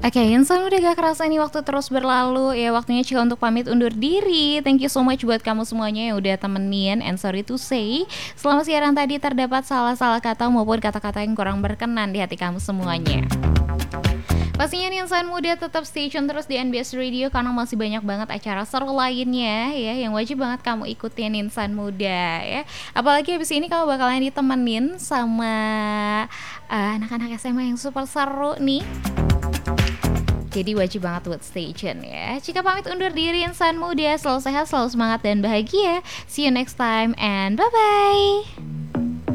Oke, insan udah gak kerasa nih waktu terus berlalu. Ya waktunya Cika untuk pamit undur diri. Thank you so much buat kamu semuanya yang udah temenin. And sorry to say, selama siaran tadi terdapat salah-salah kata maupun kata-kata yang kurang berkenan di hati kamu semuanya. Pastinya nih insan muda tetap stay tune terus di NBS Radio karena masih banyak banget acara seru lainnya ya yang wajib banget kamu ikutin insan muda ya. Apalagi habis ini kamu bakalan ditemenin sama anak-anak SMA yang super seru nih. Jadi wajib banget buat stay tune ya. Jika pamit undur diri insan muda, selalu sehat, selalu semangat dan bahagia. See you next time and bye-bye.